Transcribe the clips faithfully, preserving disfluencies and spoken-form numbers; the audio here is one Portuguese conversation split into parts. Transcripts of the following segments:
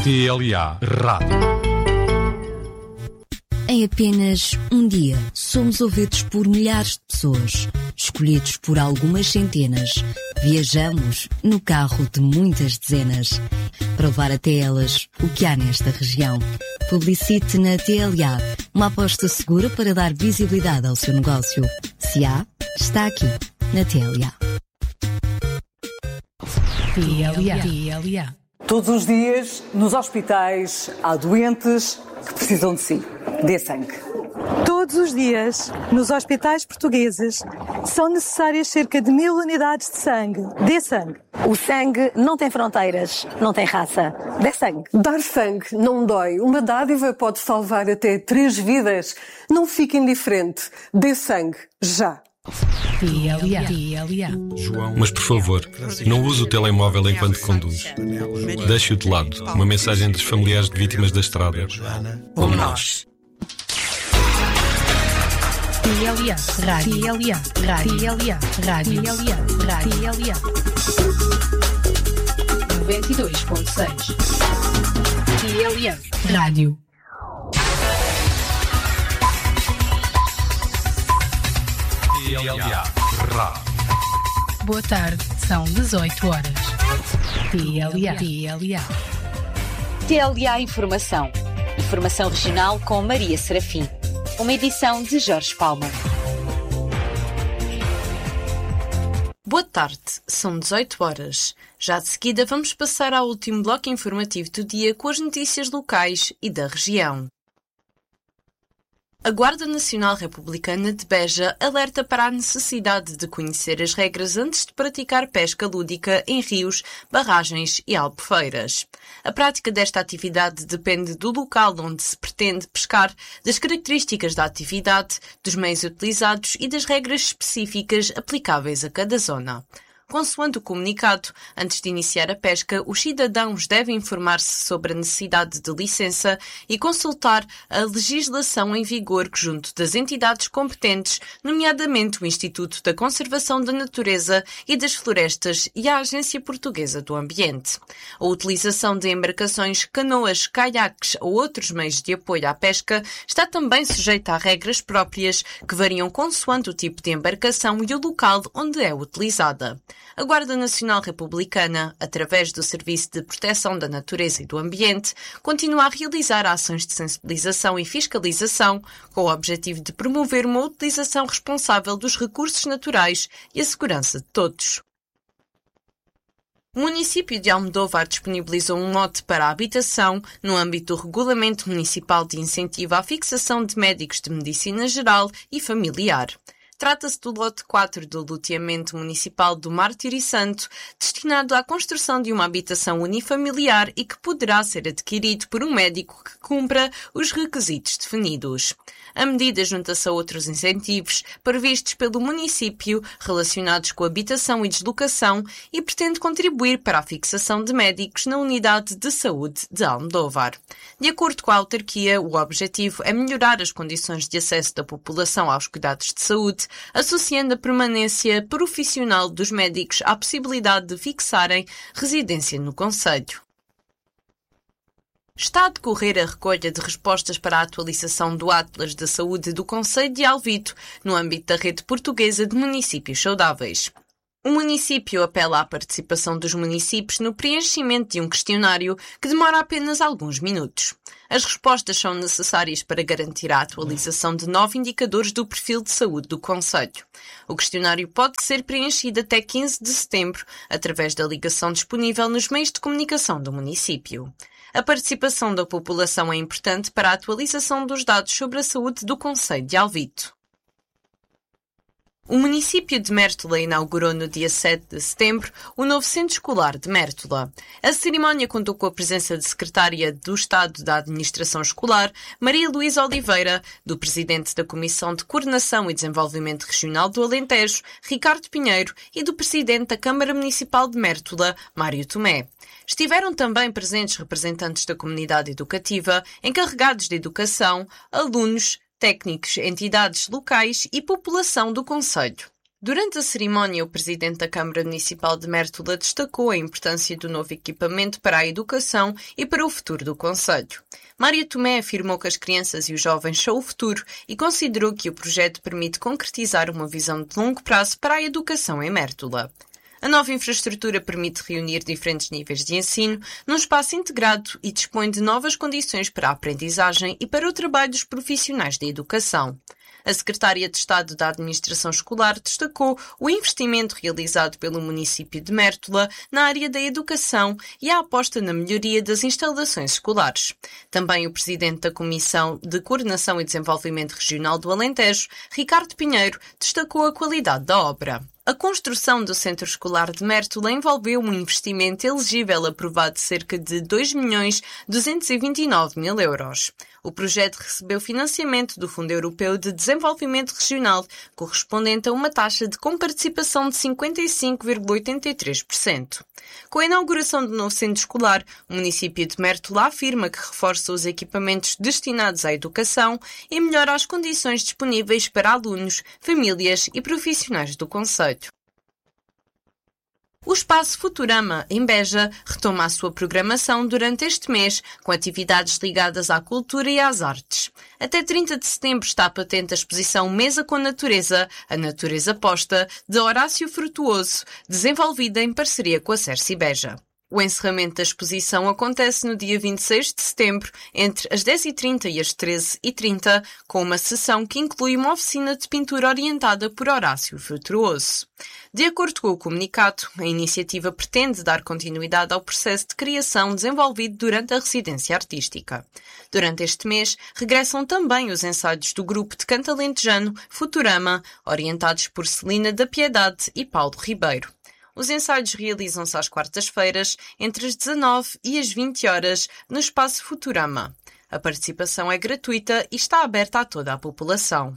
T L A Rádio. Em apenas um dia, somos ouvidos por milhares de pessoas, escolhidos por algumas centenas. Viajamos no carro de muitas dezenas, para levar até elas o que há nesta região. Publicite na T L A, uma aposta segura para dar visibilidade ao seu negócio. Se há, está aqui, na T L A. T L A. T L A. Todos os dias, nos hospitais, há doentes que precisam de si. Dê sangue. Todos os dias, nos hospitais portugueses, são necessárias cerca de mil unidades de sangue. Dê sangue. O sangue não tem fronteiras, não tem raça. Dê sangue. Dar sangue não dói. Uma dádiva pode salvar até três vidas. Não fique indiferente. Dê sangue. Já. T L A. T L A. Mas, por favor, não use o telemóvel enquanto conduz. Deixe-o de lado. Uma mensagem dos familiares de vítimas da estrada. Como nós. T L A. Rádio. T L A. Rádio. T L A. Rádio. T L A. Rádio. T L A. noventa e dois ponto seis. T L A. Rádio. T L A Rádio. Boa tarde, são dezoito horas. T L A. T L A. T L A Informação. Informação regional com Maria Serafim. Uma edição de Jorge Palma. Boa tarde, são dezoito horas. Já de seguida vamos passar ao último bloco informativo do dia com as notícias locais e da região. A Guarda Nacional Republicana de Beja alerta para a necessidade de conhecer as regras antes de praticar pesca lúdica em rios, barragens e albufeiras. A prática desta atividade depende do local onde se pretende pescar, das características da atividade, dos meios utilizados e das regras específicas aplicáveis a cada zona. Consoante o comunicado, antes de iniciar a pesca, os cidadãos devem informar-se sobre a necessidade de licença e consultar a legislação em vigor junto das entidades competentes, nomeadamente o Instituto da Conservação da Natureza e das Florestas e a Agência Portuguesa do Ambiente. A utilização de embarcações, canoas, caiaques ou outros meios de apoio à pesca está também sujeita a regras próprias que variam consoante o tipo de embarcação e o local onde é utilizada. A Guarda Nacional Republicana, através do Serviço de Proteção da Natureza e do Ambiente, continua a realizar ações de sensibilização e fiscalização com o objetivo de promover uma utilização responsável dos recursos naturais e a segurança de todos. O município de Almodóvar disponibilizou um lote para a habitação no âmbito do Regulamento Municipal de Incentivo à Fixação de Médicos de Medicina Geral e Familiar. Trata-se do lote quatro do loteamento municipal do Mártir Santo, destinado à construção de uma habitação unifamiliar e que poderá ser adquirido por um médico que cumpra os requisitos definidos. A medida junta-se a outros incentivos previstos pelo município relacionados com habitação e deslocação e pretende contribuir para a fixação de médicos na unidade de saúde de Almodóvar. De acordo com a autarquia, o objetivo é melhorar as condições de acesso da população aos cuidados de saúde, associando a permanência profissional dos médicos à possibilidade de fixarem residência no concelho. Está a decorrer a recolha de respostas para a atualização do Atlas da Saúde do Concelho de Alvito, no âmbito da Rede Portuguesa de Municípios Saudáveis. O município apela à participação dos municípios no preenchimento de um questionário que demora apenas alguns minutos. As respostas são necessárias para garantir a atualização de nove indicadores do perfil de saúde do concelho. O questionário pode ser preenchido até quinze de setembro, através da ligação disponível nos meios de comunicação do município. A participação da população é importante para a atualização dos dados sobre a saúde do concelho de Alvito. O município de Mértola inaugurou no dia sete de setembro o novo centro escolar de Mértola. A cerimónia contou com a presença de secretária do Estado da Administração Escolar, Maria Luísa Oliveira, do presidente da Comissão de Coordenação e Desenvolvimento Regional do Alentejo, Ricardo Pinheiro, e do presidente da Câmara Municipal de Mértola, Mário Tomé. Estiveram também presentes representantes da comunidade educativa, encarregados de educação, alunos, técnicos, entidades locais e população do concelho. Durante a cerimónia, o presidente da Câmara Municipal de Mértola destacou a importância do novo equipamento para a educação e para o futuro do concelho. Mária Tomé afirmou que as crianças e os jovens são o futuro e considerou que o projeto permite concretizar uma visão de longo prazo para a educação em Mértola. A nova infraestrutura permite reunir diferentes níveis de ensino num espaço integrado e dispõe de novas condições para a aprendizagem e para o trabalho dos profissionais da educação. A secretária de Estado da Administração Escolar destacou o investimento realizado pelo município de Mértola na área da educação e a aposta na melhoria das instalações escolares. Também o presidente da Comissão de Coordenação e Desenvolvimento Regional do Alentejo, Ricardo Pinheiro, destacou a qualidade da obra. A construção do Centro Escolar de Mértola envolveu um investimento elegível aprovado de cerca de dois milhões duzentos e vinte e nove mil euros. O projeto recebeu financiamento do Fundo Europeu de Desenvolvimento Regional, correspondente a uma taxa de comparticipação de cinquenta e cinco vírgula oitenta e três por cento. Com a inauguração do novo centro escolar, o município de Mértola afirma que reforça os equipamentos destinados à educação e melhora as condições disponíveis para alunos, famílias e profissionais do concelho. O Espaço Futurama, em Beja, retoma a sua programação durante este mês, com atividades ligadas à cultura e às artes. Até trinta de setembro está patente a exposição Mesa com Natureza, a Natureza Posta, de Horácio Frutuoso, desenvolvida em parceria com a Cerci Beja. O encerramento da exposição acontece no dia vinte e seis de setembro, entre as dez e trinta e as treze e trinta, com uma sessão que inclui uma oficina de pintura orientada por Horácio Frutuoso. De acordo com o comunicado, a iniciativa pretende dar continuidade ao processo de criação desenvolvido durante a residência artística. Durante este mês, regressam também os ensaios do grupo de canto alentejano Futurama, orientados por Celina da Piedade e Paulo Ribeiro. Os ensaios realizam-se às quartas-feiras, entre as dezanove e as vinte horas, no Espaço Futurama. A participação é gratuita e está aberta a toda a população.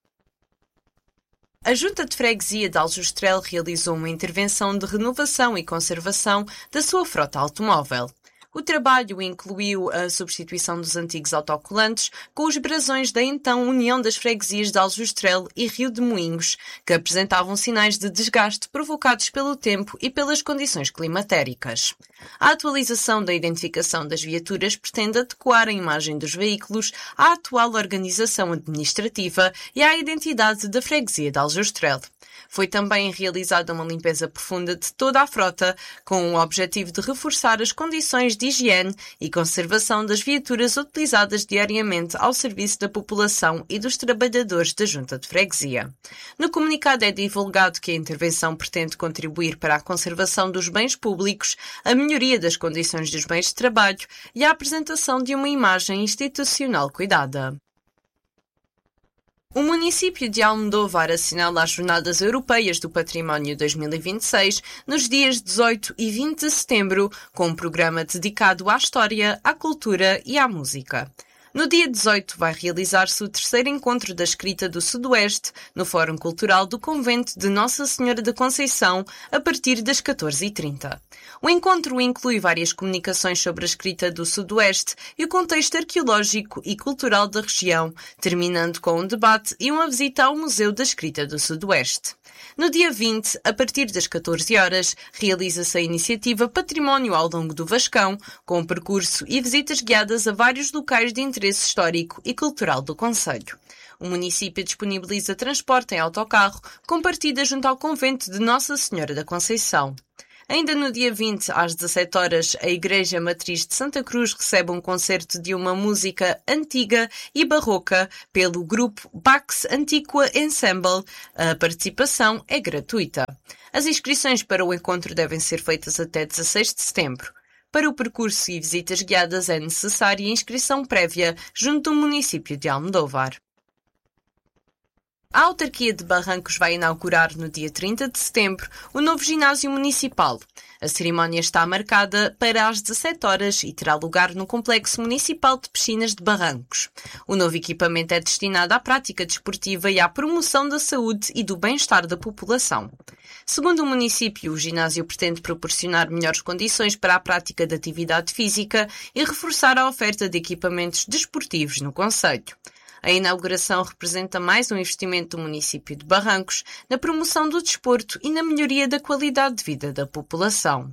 A Junta de Freguesia de Aljustrel realizou uma intervenção de renovação e conservação da sua frota automóvel. O trabalho incluiu a substituição dos antigos autocolantes com os brasões da então União das Freguesias de Aljustrel e Rio de Moinhos, que apresentavam sinais de desgaste provocados pelo tempo e pelas condições climatéricas. A atualização da identificação das viaturas pretende adequar a imagem dos veículos à atual organização administrativa e à identidade da Freguesia de Aljustrel. Foi também realizada uma limpeza profunda de toda a frota, com o objetivo de reforçar as condições de higiene e conservação das viaturas utilizadas diariamente ao serviço da população e dos trabalhadores da Junta de Freguesia. No comunicado é divulgado que a intervenção pretende contribuir para a conservação dos bens públicos, a melhoria das condições dos bens de trabalho e a apresentação de uma imagem institucional cuidada. O município de Almodóvar assinala as Jornadas Europeias do Património dois mil e vinte e seis nos dias dezoito e vinte de setembro, com um programa dedicado à história, à cultura e à música. No dia dezoito vai realizar-se o terceiro encontro da escrita do Sudoeste, no Fórum Cultural do Convento de Nossa Senhora da Conceição, a partir das catorze e trinta. O encontro inclui várias comunicações sobre a escrita do Sudoeste e o contexto arqueológico e cultural da região, terminando com um debate e uma visita ao Museu da Escrita do Sudoeste. No dia vinte, a partir das catorze horas, realiza-se a iniciativa Património ao Longo do Vascão, com percurso e visitas guiadas a vários locais de interesse histórico e cultural do concelho. O município disponibiliza transporte em autocarro, com partida junto ao convento de Nossa Senhora da Conceição. Ainda no dia vinte, às dezassete horas, a Igreja Matriz de Santa Cruz recebe um concerto de uma música antiga e barroca pelo grupo Pax Antiqua Ensemble. A participação é gratuita. As inscrições para o encontro devem ser feitas até dezasseis de setembro. Para o percurso e visitas guiadas é necessária inscrição prévia junto do município de Almodóvar. A autarquia de Barrancos vai inaugurar no dia trinta de setembro o novo ginásio municipal. A cerimónia está marcada para as dezassete horas e terá lugar no Complexo Municipal de Piscinas de Barrancos. O novo equipamento é destinado à prática desportiva e à promoção da saúde e do bem-estar da população. Segundo o município, o ginásio pretende proporcionar melhores condições para a prática de atividade física e reforçar a oferta de equipamentos desportivos no concelho. A inauguração representa mais um investimento do município de Barrancos na promoção do desporto e na melhoria da qualidade de vida da população.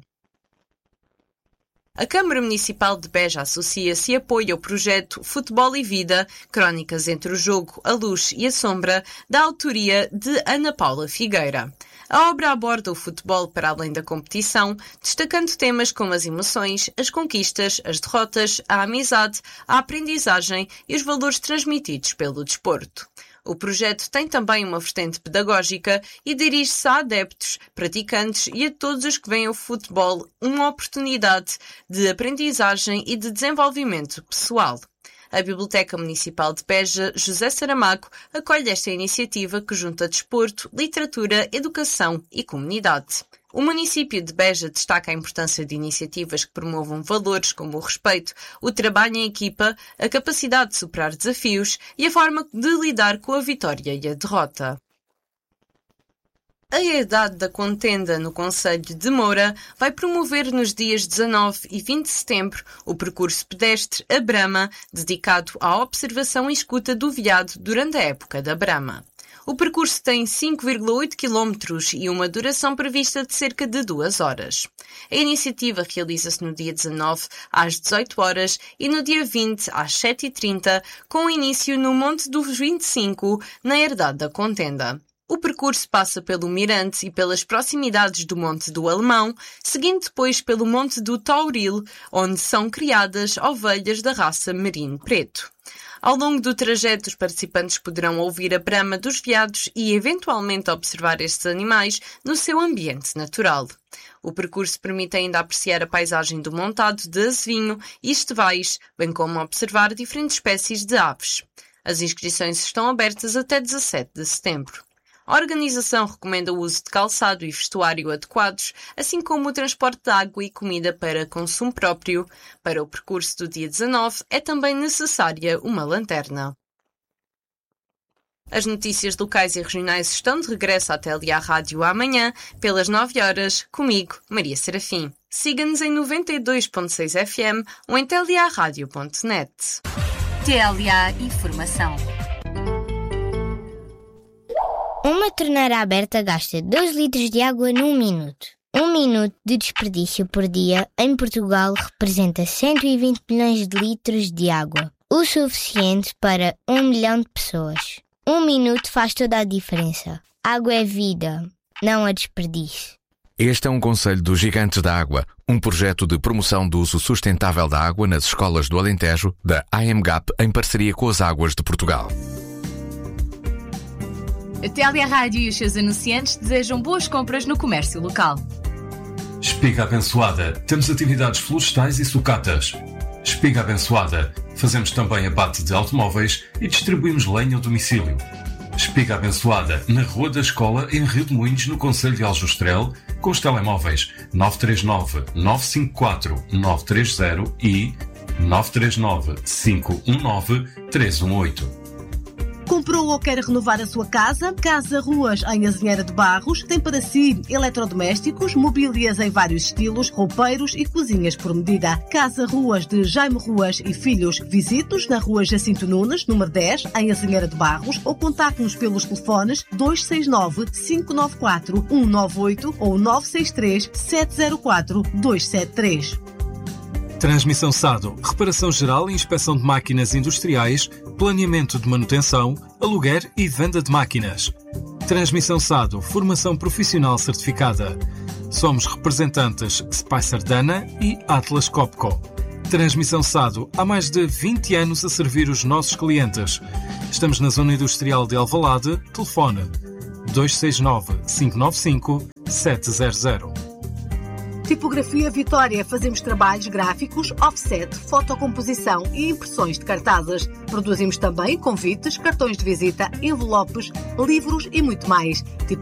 A Câmara Municipal de Beja associa-se e apoia o projeto Futebol e Vida, Crónicas entre o Jogo, a Luz e a Sombra, da autoria de Ana Paula Figueira. A obra aborda o futebol para além da competição, destacando temas como as emoções, as conquistas, as derrotas, a amizade, a aprendizagem e os valores transmitidos pelo desporto. O projeto tem também uma vertente pedagógica e dirige-se a adeptos, praticantes e a todos os que veem o futebol uma oportunidade de aprendizagem e de desenvolvimento pessoal. A Biblioteca Municipal de Beja, José Saramago, acolhe esta iniciativa que junta desporto, literatura, educação e comunidade. O município de Beja destaca a importância de iniciativas que promovam valores como o respeito, o trabalho em equipa, a capacidade de superar desafios e a forma de lidar com a vitória e a derrota. A Herdade da Contenda no concelho de Moura vai promover nos dias dezanove e vinte de setembro o percurso pedestre A Brama, dedicado à observação e escuta do veado durante a época da brama. O percurso tem cinco vírgula oito quilómetros e uma duração prevista de cerca de duas horas. A iniciativa realiza-se no dia dezanove às dezoito horas e no dia vinte às sete e trinta, com início no Monte dos vinte e cinco, na Herdade da Contenda. O percurso passa pelo Mirante e pelas proximidades do Monte do Alemão, seguindo depois pelo Monte do Tauril, onde são criadas ovelhas da raça Merino Preto. Ao longo do trajeto, os participantes poderão ouvir a brama dos veados e, eventualmente, observar estes animais no seu ambiente natural. O percurso permite ainda apreciar a paisagem do Montado de Azevinho e Estevais, bem como observar diferentes espécies de aves. As inscrições estão abertas até dezassete de setembro. A organização recomenda o uso de calçado e vestuário adequados, assim como o transporte de água e comida para consumo próprio. Para o percurso do dia dezanove é também necessária uma lanterna. As notícias locais e regionais estão de regresso à T L A Rádio amanhã, pelas nove horas, comigo, Maria Serafim. Siga-nos em noventa e dois ponto seis F M ou em t l a radio ponto net. T L A Informação. Uma torneira aberta gasta dois litros de água num minuto. Um minuto de desperdício por dia em Portugal representa cento e vinte milhões de litros de água, o suficiente para um milhão de pessoas. Um minuto faz toda a diferença. Água é vida, não a desperdício. Este é um conselho dos Gigantes da Água, um projeto de promoção do uso sustentável da água nas escolas do Alentejo, da A M G A P, em parceria com as Águas de Portugal. A T L A Rádio e os seus anunciantes desejam boas compras no comércio local. Espiga Abençoada. Temos atividades florestais e sucatas. Espiga Abençoada. Fazemos também abate de automóveis e distribuímos lenha ao domicílio. Espiga Abençoada, na Rua da Escola, em Rio de Moinhos, no concelho de Aljustrel, com os telemóveis nove três nove, nove cinco quatro, nove três zero e nove três nove, cinco um nove, três um oito. Comprou ou quer renovar a sua casa? Casa Ruas, em Azinheira de Barros, tem para si eletrodomésticos, mobílias em vários estilos, roupeiros e cozinhas por medida. Casa Ruas de Jaime Ruas e Filhos. Visite-nos na Rua Jacinto Nunes, número dez, em Azinheira de Barros, ou contacte-nos pelos telefones dois seis nove, cinco nove quatro, um nove oito ou nove seis três, sete zero quatro, dois sete três. Transmissão S A D O, reparação geral e inspeção de máquinas industriais, planeamento de manutenção, aluguer e venda de máquinas. Transmissão S A D O, formação profissional certificada. Somos representantes Spicer Dana e Atlas Copco. Transmissão S A D O, há mais de vinte anos a servir os nossos clientes. Estamos na zona industrial de Alvalade, telefone dois seis nove, cinco nove cinco, sete zero zero. Tipografia Vitória. Fazemos trabalhos gráficos, offset, fotocomposição e impressões de cartazes. Produzimos também convites, cartões de visita, envelopes, livros e muito mais.